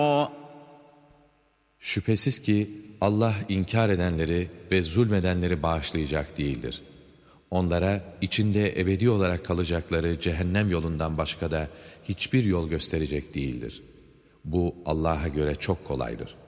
Şüphesiz ki Allah inkar edenleri ve zulmedenleri bağışlayacak değildir. Onlara içinde ebedi olarak kalacakları cehennem yolundan başka da hiçbir yol gösterecek değildir. Bu Allah'a göre çok kolaydır.